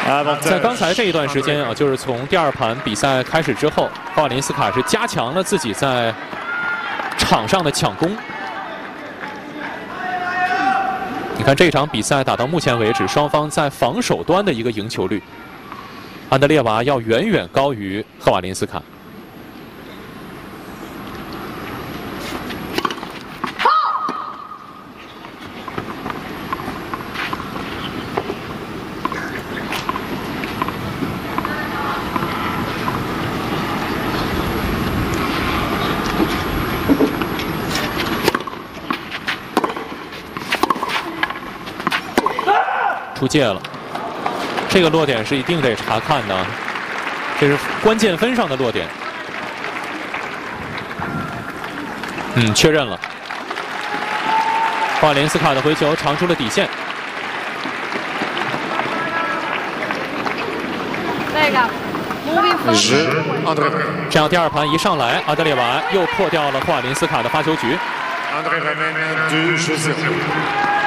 在刚才这一段时间啊，就是从第2盘比赛开始之后，霍瓦林斯卡是加强了自己在场上的抢攻。你看这场比赛打到目前为止，双方在防守端的一个赢球率，安德烈娃要远远高于赫瓦林斯卡。出界了，这个落点是一定得查看的，这是关键分上的落点。确认了。霍瓦林斯卡的回球长出了底线。这样第2盘一上来，阿德烈娃又破掉了霍瓦林斯卡的发球局。